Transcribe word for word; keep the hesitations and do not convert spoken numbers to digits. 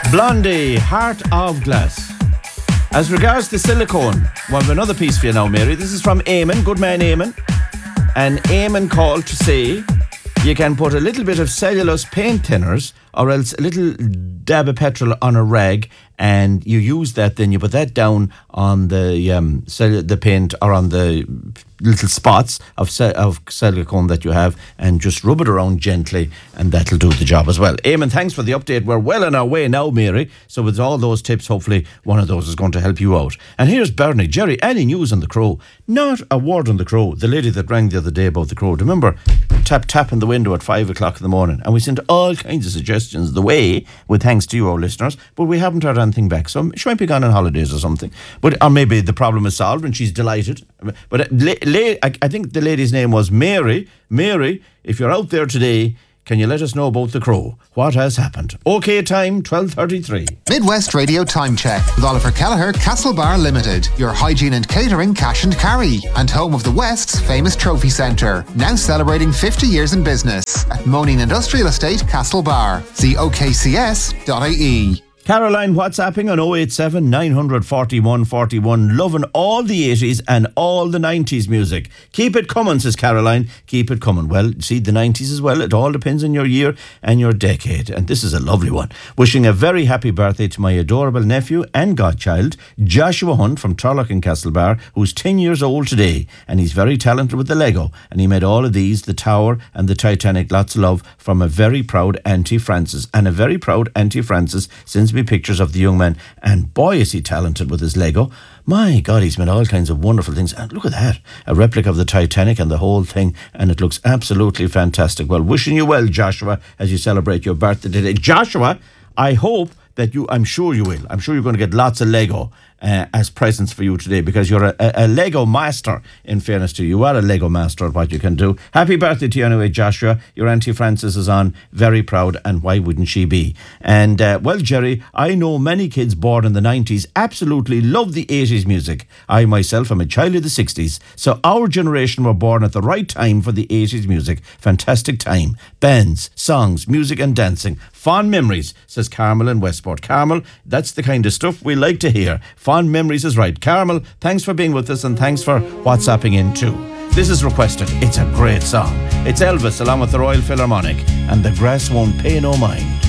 Blondie, Heart of Glass. As regards to silicone, we have another piece for you now, Mary. This is from Eamon, good man Eamon. And Eamon called to say you can put a little bit of cellulose paint thinners or else a little dab of petrol on a rag, and you use that, then you put that down on the um, cell- the paint or on the little spots of ce- of silicone that you have, and just rub it around gently, and that'll do the job as well. Eamon, thanks for the update. We're well on our way now, Mary. So with all those tips, hopefully one of those is going to help you out. And here's Bernie. Jerry, any news on the Crow? Not a word on the Crow. The lady that rang the other day about the Crow, remember, tap tapping the window at five o'clock in the morning, and we sent all kinds of suggestions the way, with thanks to you, our listeners, but we haven't heard anything back. So she might be gone on holidays or something. But or maybe the problem is solved and she's delighted. But uh, la- la- I, I think the lady's name was Mary. Mary, if you're out there today, can you let us know about the Crow? What has happened? OK time, twelve thirty-three. Midwest Radio Time Check with Oliver Kelleher, Castlebar Limited. Your hygiene and catering cash and carry. And home of the West's famous trophy centre. Now celebrating fifty years in business. At Moaning Industrial Estate, Castlebar. See O K C S dot I E. Caroline WhatsApping on oh eight seven, nine forty-one, forty-one. Loving all the eighties and all the nineties music. Keep it coming, says Caroline. Keep it coming. Well, see, the nineties as well. It all depends on your year and your decade. And this is a lovely one. Wishing a very happy birthday to my adorable nephew and godchild, Joshua Hunt from Turlock in Castlebar, who's ten years old today. And he's very talented with the Lego. And he made all of these, the Tower and the Titanic. Lots of love from a very proud Auntie Frances. And a very proud Auntie Frances sends me pictures of the young man, and boy is he talented with his Lego. My God, he's made all kinds of wonderful things. And look at that, a replica of the Titanic and the whole thing, and it looks absolutely fantastic. Well, wishing you well, Joshua, as you celebrate your birthday today. Joshua, I hope that you, I'm sure you will, I'm sure you're going to get lots of Lego uh, as presents for you today, because you're a, a, a Lego master, in fairness to you. You are a Lego master at what you can do. Happy birthday to you anyway, Joshua. Your Auntie Frances is on, very proud, and why wouldn't she be? And, uh, well, Jerry, I know many kids born in the nineties absolutely love the eighties music. I myself am a child of the sixties, so our generation were born at the right time for the eighties music. Fantastic time. Bands, songs, music and dancing. Fond memories, says Carmel in Westport. Carmel, that's the kind of stuff we like to hear. Fond memories is right. Carmel, thanks for being with us, and thanks for WhatsApping in too. This is requested. It's a great song. It's Elvis along with the Royal Philharmonic and The Grass Won't Pay No Mind.